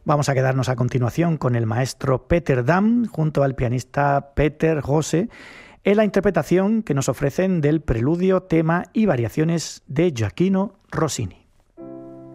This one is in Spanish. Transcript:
Vamos a quedarnos a continuación con el maestro Peter Dam junto al pianista Peter Jose en la interpretación que nos ofrecen del preludio, tema y variaciones de Gioachino Rossini.